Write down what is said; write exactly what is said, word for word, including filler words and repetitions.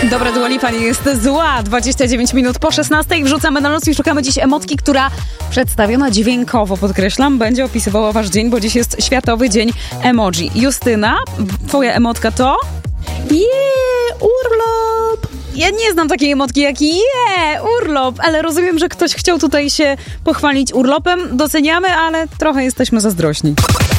Dobra, Dua Lipa nie jest zła. dwadzieścia dziewięć minut po szesnastej wrzucamy na noc i szukamy dziś emotki, która przedstawiona dźwiękowo, podkreślam, będzie opisywała wasz dzień, bo dziś jest Światowy Dzień Emoji. Justyna, twoja emotka to? Jeee, urlop! Ja nie znam takiej emotki jak je, urlop, ale rozumiem, że ktoś chciał tutaj się pochwalić urlopem. Doceniamy, ale trochę jesteśmy zazdrośni.